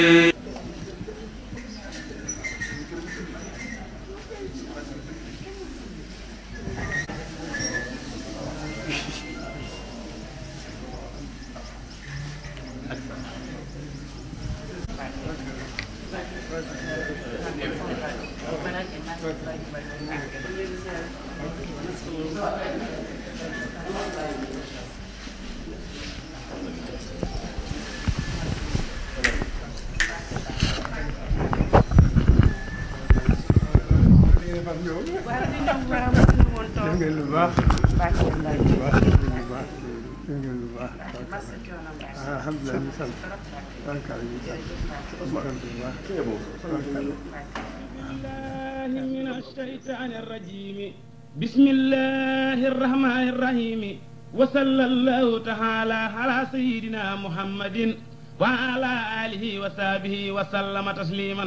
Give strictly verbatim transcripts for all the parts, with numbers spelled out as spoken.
من الشيطان الرجيم بسم الله الرحمن الرحيم وصلى الله تعالى على سيدنا محمد وعلى آله وصحبه وسلم تسليما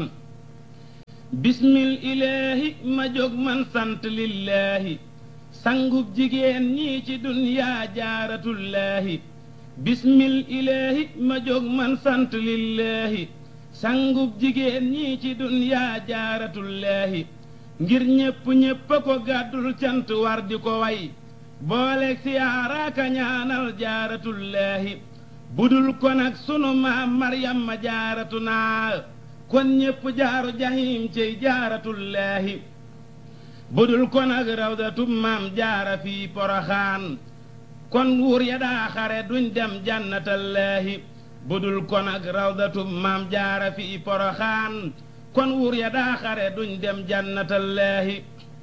بسم الإله مجوك من سنت لله سنغب جيجين نيتي دنيا جارة الله بسم الإله مجوك من سنت لله sangub jigéen ñi ci dunyaa jaaratullaahi ngir ñépp ñépp ko gàddul cant war di ko way booleeg siyaaraaka ñaanal jaaratullaahi budul ko nag sunu maam maryam ma jaaratu naa kon ñépp jaaru jahim cey jaaratullaahi budul ko nag rawdatu maam jaara fii poroxaan kon wuur ya daa xare duñ dem jannatallaahi budul kon ak rawdatu maam jaara fi poroxaan kon wur ya daa xare duñ dem jannatallaahi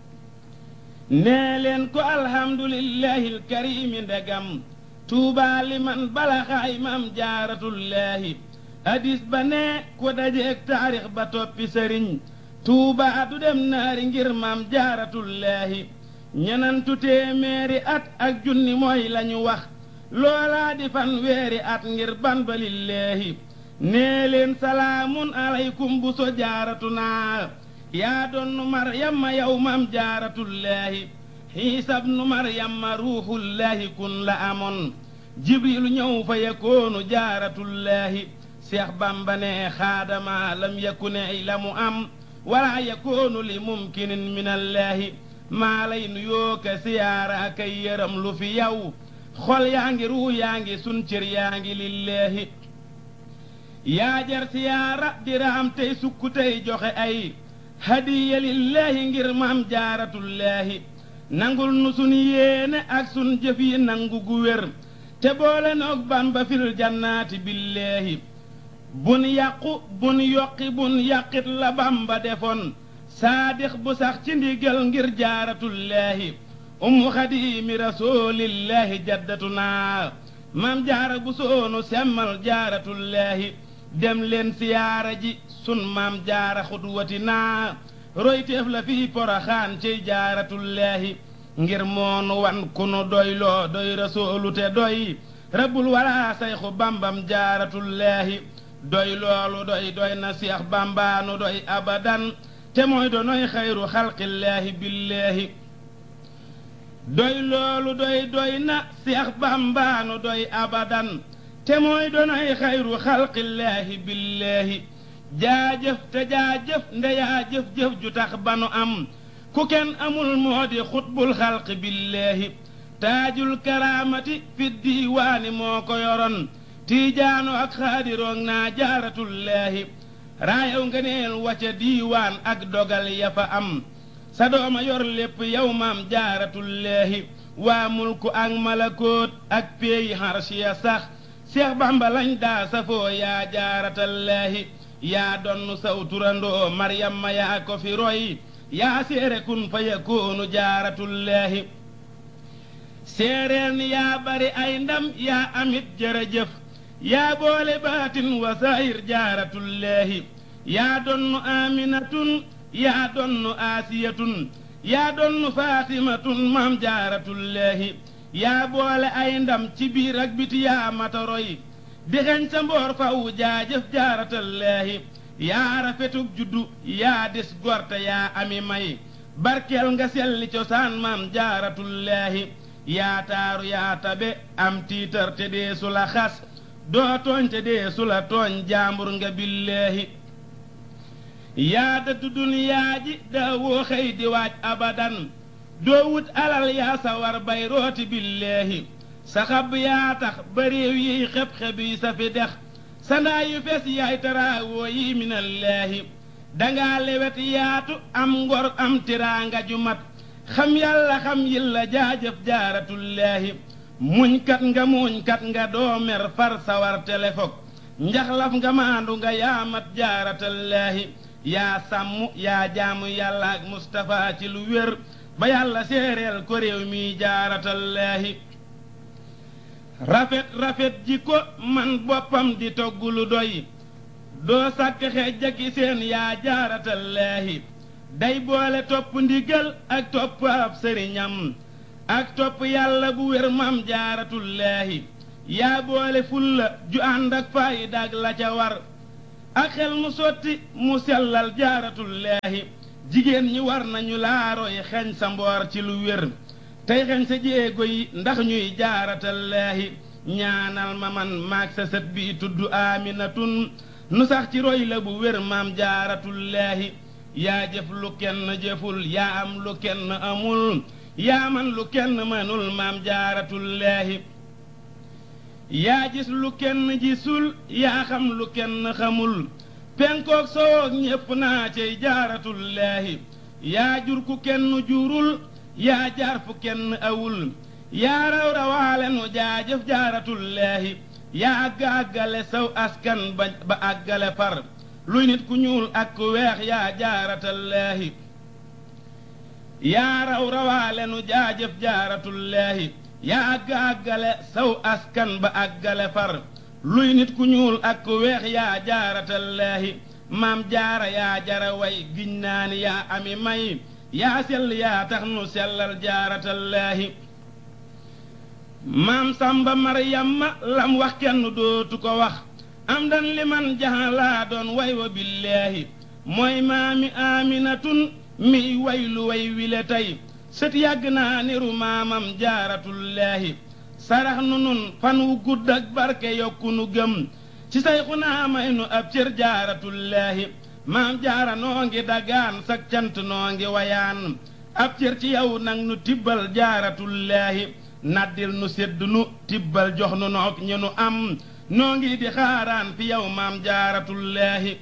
nee leen ko alhamdulillahi alkarimi ndegam tuubaa liman balaxaay maam jaaratullaahi hadis ba ne ko dajeek taarix ba toppi sëriñ tuubaa du dem naari ngir maam jaaratullaahi ñenantu téeméeri at ak junni mooy lañu wax loolaa di fan weeri at ngir ban ba lillaahi nee leen salaamun aleykum bu so jaaratuna yaa doonnu maryamma yow mam jaaratullaahi xiisa bnu maryamma ruuxullaahi kun la amoon jibrilu ñëw fa yakoonu jaaratullaahi seex bamba ne xaadama lam yakune la mu am wala yakoonu li mumkinin minallaahi maa lay nuyoo ka siyaara kay yëram lu fi yow xol yaa ngi ruu yaa ngi sun cër yaa ngi lillaahi yaa jar siyaara diraam tey sukku tey joxe ay hadiya lillaahi ngir maam jaaratullaahi nangul nu sun yéene ak sun jëf yi nangu gu wér te boole noog bamba fil jannaati billaahi bun yàqu bun yokki bun yàqit la bamba defoon saadix bu sax ci ndigal ngir jaaratullaahi ummu xadiimi rasuulillaahi jaddatunaa maam jaara bu soonu semmal jaaratullaahi dem leen siyaara ji sun maam jaara xudwatinaa royteef la fii poroxaan cey jaaratullaahi ngir moonu wan ku nu doyloo doy rasuulu te doy rabbul walaa sayxu bambam jaaratullaahi doy loolu doy doy na seex bambaanu doy abadan te mooy donoy xayru xalqillaahi billaahi doy loolu doy doy na seex bambaanu doy abadan te mooy donoy xayru xalqillaahi billaahi jaajëf te jaajëf ndeyaa jëf-jëf ju tax banu am ku kenn amul moo di xutbul xalqi billaahi taajul karaamati fi diiwaani moo ko yoroon tiijaanu ak xaadiroog naa jaaratullaahi raayaw ngeneel wacca diiwaan ak dogal ya fa am sa dooma yor lépp yow maam jaaratullaahi waa mulku ak malakoot ak peeyi xarsiya sax seex bamba lañ daa safoo yaa jaaratallaahi yaa donnu saw turandoo maryamma yaa ko fi roy yaa seere kun fa yakoonu jaaratullaahi seereen yaa bari ay ndam yaa amit jërëjëf yaa boole baatin wa saayir jaaratullaahi yaa donnu aaminatun yaa donnu aasiyatun yaa donnu faatimatun maam jaaratullaahi yaa boole ay ndam ci biir ak biti yaa matoroy dixañ sa mboor faw jaajëf jaaratallaahi yaa rafetug juddu yaa des gorte yaa ami may barkeel nga selli cosaan maam jaaratullaahi yaa taaru yaa tabe am tiitar te deesu la xas doo tooñ te dee su la tooñ jaambur nga billaahi yaa dëddu duniyaa ji daa woo xëy di waaj abadan doo wut alal yaa sawar bay rooti billaahi sa xab yaa tax ba réew yiy xeb-xeb yi sa fi dex sa ndaa yu fes yaay taraawoo yi minallaahi dangaa lewet yaatu am ngor am tiraanga ju mat xam yàlla xam yilla jaajëf jaaratullaahi muñkat nga muñkat nga doo mer far sawar telefog njaxlaf nga maandu nga yaa mat jaaratallaahi yaa sàmm yaa jaamu yàlla ak Mustafa ci lu wér ba yàlla séeréel ko réew mi jaaratallaahi rafet rafet ji ko man boppam di togg lu doy doo sàkk xejjaki seen yaa jaaratallaahi day boole topp ndigal ak topp ab sëriñam ak topp yàlla bu wér mam jaaratullaahi yaa boole fulla ju ànd ak fayda ak la ca war ak xel mu sotti mu sellal jaaratullaahi jigéen ñi war nañu laaroy xeñ sa mboor ci lu wér tey xeñ sa jéego yi ndax ñuy jaaratallaahi ñaanal ma man maag sa sët bi tudd Aminatun nu sax ci roy la bu wér maam jaaratullaahi yaa jëf lu kenn jëful yaa am lu kenn amul yaa man lu kenn mënul maam jaaratullaahi yaa gis lu kenn gisul yaa xam lu kenn xamul penkook sowook ñépp naa cey jaaratullaahi yaa jur ku kenn jurul yaa jaar fu kenn awul yaa raw rawaale nu jaajëf jaaratullaahi yaa àgg àggale saw askan ba ba àggale far luy nit ku ñuul ak ku weex yaa jaaratallaahi yaa raw rawaale nu jaajëf jaaratullaahi yaa àgg àggale saw askan ba àggale far luy nit ku ñuul ak ku weex yaa jaaratallaahi maam jaara yaa jara way giñ naa ni yaa ami may yaa sell yaa tax nu sellal jaaratallaahi maam samba maryamma lam wax kenn dootu ko wax am dan li man jaxalaa doon way wa billaahi mooy maami Aminatun mi way lu way wile tey sët yàgg naa niru maamam jaaratullaahi sarax nu nun fan wu gudd ak barke yokku nu gëm ci sayxu naa may nu ab cër jaaratullaahi maam jaara noo ngi dagaan sak cant noo ngi wayaan ab cër ci yow nag nu tibbal jaaratullaahi naddil nu sedd nu tibbal jox nu noog ñu nu am noo ngi di xaaraan fi yow maam jaaratullaahi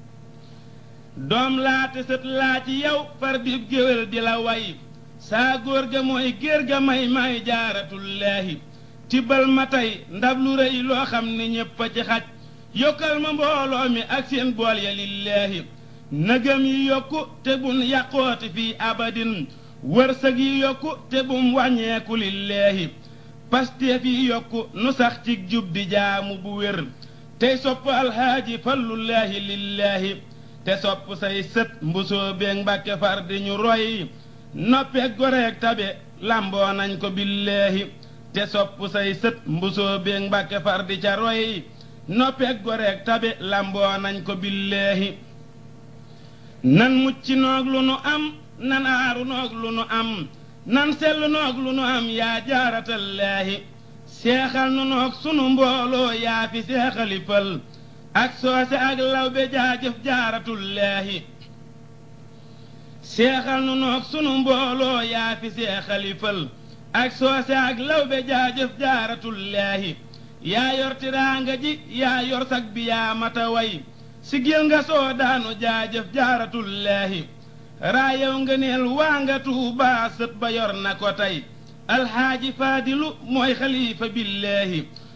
doom laate sët laa ci yow far di géwél di la way saa góor ga mooy géer ga may may jaaratullaahi tibbal ma tey ndab lu rëy loo xam ni ñépp a ci xaj yokkal ma mbooloo mi ak seen bool ya lillaahi nëgëm yi yokku te bun yàqooti fii abadin wërsëg yi yokku te bum wàññeeku lillaahi pasteef yi yokku nu sax ci jub di jaamu bu wér tey sopp alxaaji fallullaahi lillaahi te sopp say sët mbusoo beeg mbàkke far di ñu roy noppeeg goreeg tabe lamboo nañ ko billaahi te sopp say sët mbusoo beeg mbàkke far di ca roy noppeeg goreeg tabe lamboo nañ ko billaahi nan mucc noog lu nu am nan aaru noog lu nu am nan sell noog lu nu am yaa jaaratallaahi seexal nu noog sunu mbooloo yaa fi seexali fël ak soose ak lawbe jaajëf jaaratullaahi seexal nu noog sunu mbooloo yaa fi seexali fël ak soose ak lawbe jaajëf jaaratullaahi yaa yor tiraanga ji yaa yor sag bi yaa mata way sigil nga soo daanu jaajëf jaaratullaahi raayaw nga neel waa nga Tuubaa sët ba yor na ko tey alxaaji Faadilu mooy xalifa billaahi